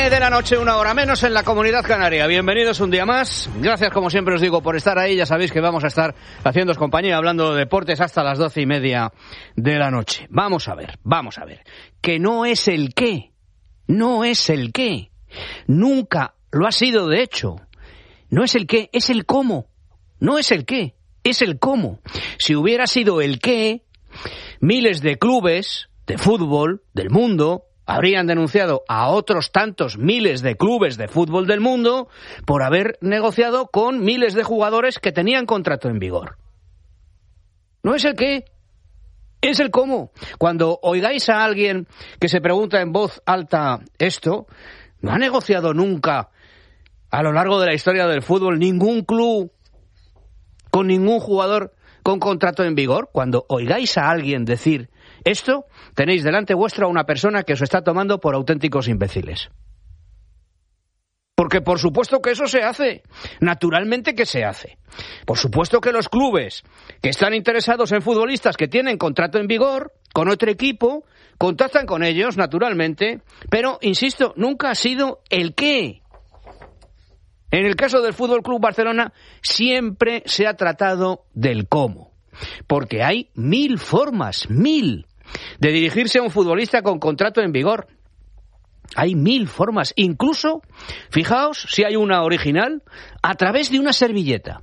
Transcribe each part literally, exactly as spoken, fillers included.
nueve de la noche, una hora menos en la Comunidad Canaria. Bienvenidos un día más. Gracias, como siempre os digo, por estar ahí. Ya sabéis que vamos a estar haciéndoos compañía, hablando de deportes hasta las doce y media de la noche. Vamos a ver, vamos a ver. Que no es el qué. No es el qué. Nunca lo ha sido, de hecho. No es el qué, es el cómo. No es el qué, es el cómo. Si hubiera sido el qué, miles de clubes de fútbol del mundo habrían denunciado a otros tantos miles de clubes de fútbol del mundo por haber negociado con miles de jugadores que tenían contrato en vigor. No es el qué, es el cómo. Cuando oigáis a alguien que se pregunta en voz alta esto, no ha negociado nunca a lo largo de la historia del fútbol ningún club con ningún jugador con contrato en vigor. Cuando oigáis a alguien decir esto, tenéis delante vuestra a una persona que os está tomando por auténticos imbéciles. Porque por supuesto que eso se hace, naturalmente que se hace. Por supuesto que los clubes que están interesados en futbolistas que tienen contrato en vigor con otro equipo, contactan con ellos, naturalmente, pero, insisto, nunca ha sido el qué. En el caso del Fútbol Club Barcelona siempre se ha tratado del cómo. Porque hay mil formas, mil, de dirigirse a un futbolista con contrato en vigor. Hay mil formas, incluso, fijaos si hay una original, a través de una servilleta.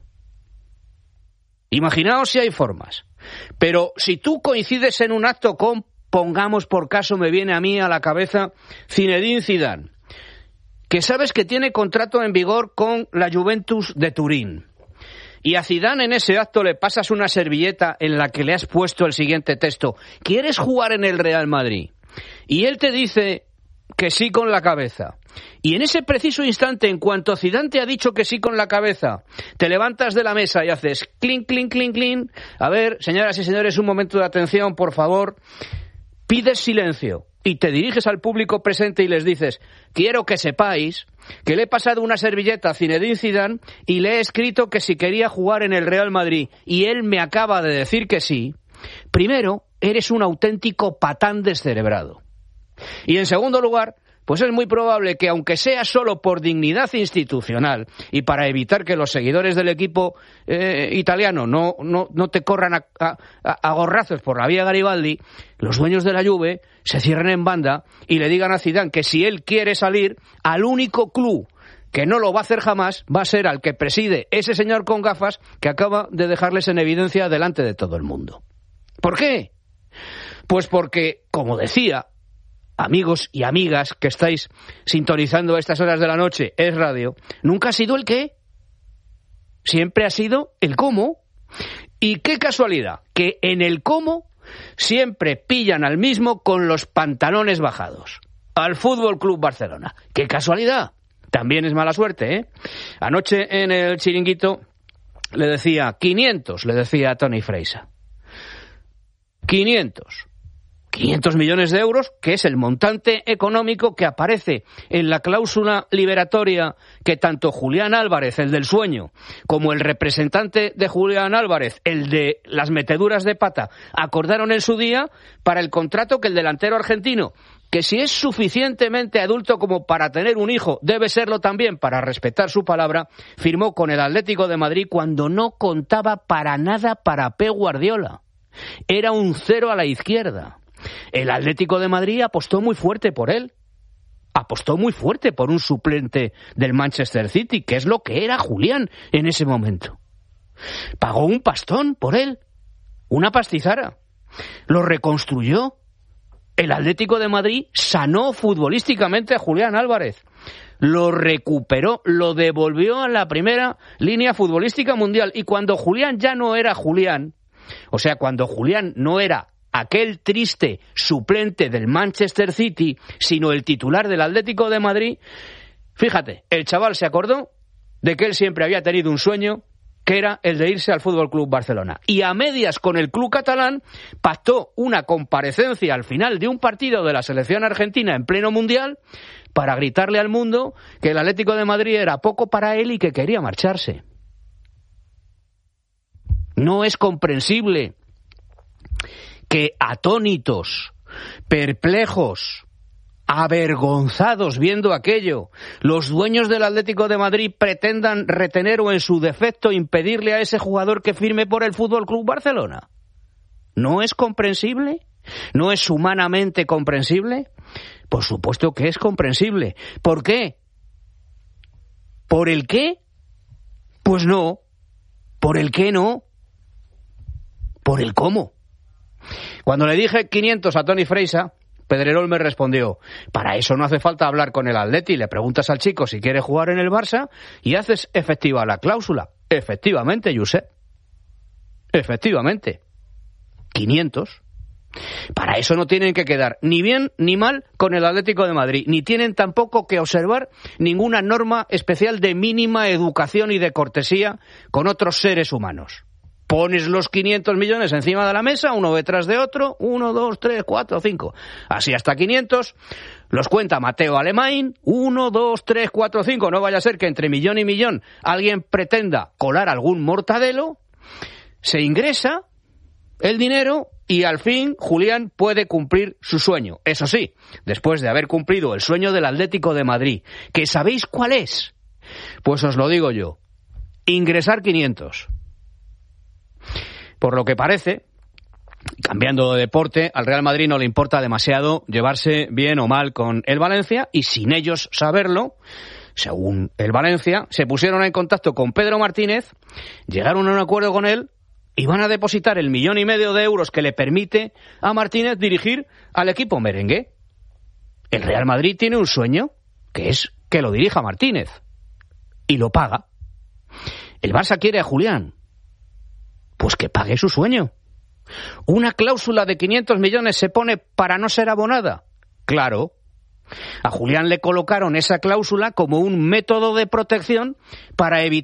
Imaginaos si hay formas. Pero si tú coincides en un acto con, pongamos por caso, me viene a mí a la cabeza, Zinedine Zidane, que sabes que tiene contrato en vigor con la Juventus de Turín, y a Zidane en ese acto le pasas una servilleta en la que le has puesto el siguiente texto: ¿quieres jugar en el Real Madrid? Y él te dice que sí con la cabeza. Y en ese preciso instante, en cuanto Zidane te ha dicho que sí con la cabeza, te levantas de la mesa y haces clink, clink, clink, clink. A ver, señoras y señores, un momento de atención, por favor. Pides silencio y te diriges al público presente y les dices: quiero que sepáis que le he pasado una servilleta a Zinedine Zidane y le he escrito que si quería jugar en el Real Madrid y él me acaba de decir que sí. Primero, eres un auténtico patán descerebrado. Y en segundo lugar, pues es muy probable que, aunque sea solo por dignidad institucional y para evitar que los seguidores del equipo eh, italiano no, no, no te corran a, a, a gorrazos por la vía Garibaldi, los dueños de la Juve se cierren en banda y le digan a Zidane que si él quiere salir, al único club que no lo va a hacer jamás va a ser al que preside ese señor con gafas que acaba de dejarles en evidencia delante de todo el mundo. ¿Por qué? Pues porque, como decía, amigos y amigas que estáis sintonizando a estas horas de la noche, Es Radio, nunca ha sido el qué, siempre ha sido el cómo. Y qué casualidad, que en el cómo siempre pillan al mismo con los pantalones bajados, al Fútbol Club Barcelona. Qué casualidad, también es mala suerte, ¿eh? Anoche en el chiringuito le decía quinientos, le decía a Tony Freisa. quinientos. quinientos millones de euros, que es el montante económico que aparece en la cláusula liberatoria que tanto Julián Álvarez, el del sueño, como el representante de Julián Álvarez, el de las meteduras de pata, acordaron en su día para el contrato que el delantero argentino, que si es suficientemente adulto como para tener un hijo, debe serlo también para respetar su palabra, firmó con el Atlético de Madrid cuando no contaba para nada para Pep Guardiola. Era un cero a la izquierda. El Atlético de Madrid apostó muy fuerte por él. Apostó muy fuerte por un suplente del Manchester City, que es lo que era Julián en ese momento. Pagó un pastón por él, una pastizara. Lo reconstruyó. El Atlético de Madrid sanó futbolísticamente a Julián Álvarez. Lo recuperó, lo devolvió a la primera línea futbolística mundial. Y cuando Julián ya no era Julián, o sea, cuando Julián no era aquel triste suplente del Manchester City, sino el titular del Atlético de Madrid, fíjate, el chaval se acordó de que él siempre había tenido un sueño, que era el de irse al Fútbol Club Barcelona. Y a medias con el club catalán pactó una comparecencia al final de un partido de la selección argentina en pleno mundial para gritarle al mundo que el Atlético de Madrid era poco para él y que quería marcharse. No es comprensible que atónitos, perplejos, avergonzados viendo aquello, los dueños del Atlético de Madrid pretendan retener o en su defecto impedirle a ese jugador que firme por el F C Barcelona? ¿No es comprensible? ¿No es humanamente comprensible? Por supuesto que es comprensible. ¿Por qué? ¿Por el qué? Pues no. ¿Por el qué no? ¿Por el cómo? Cuando le dije quinientos a Toni Freisa, Pedrerol me respondió: para eso no hace falta hablar con el Atleti, le preguntas al chico si quiere jugar en el Barça y haces efectiva la cláusula. Efectivamente, Josep. Efectivamente. quinientos. Para eso no tienen que quedar ni bien ni mal con el Atlético de Madrid, ni tienen tampoco que observar ninguna norma especial de mínima educación y de cortesía con otros seres humanos. Pones los quinientos millones encima de la mesa, uno detrás de otro, uno, dos, tres, cuatro, cinco. Así hasta quinientos. Los cuenta Mateo Alemán, uno, dos, tres, cuatro, cinco. No vaya a ser que entre millón y millón alguien pretenda colar algún mortadelo. Se ingresa el dinero y al fin Julián puede cumplir su sueño. Eso sí, después de haber cumplido el sueño del Atlético de Madrid. ¿Que sabéis cuál es? Pues os lo digo yo. Ingresar quinientos. Por lo que parece, cambiando de deporte, al Real Madrid no le importa demasiado llevarse bien o mal con el Valencia y sin ellos saberlo, según el Valencia, se pusieron en contacto con Pedro Martínez, llegaron a un acuerdo con él y van a depositar el millón y medio de euros que le permite a Martínez dirigir al equipo merengue. El Real Madrid tiene un sueño, que es que lo dirija Martínez, y lo paga. El Barça quiere a Julián, pues que pague su sueño. ¿Una cláusula de quinientos millones se pone para no ser abonada? Claro. A Julián le colocaron esa cláusula como un método de protección para evitar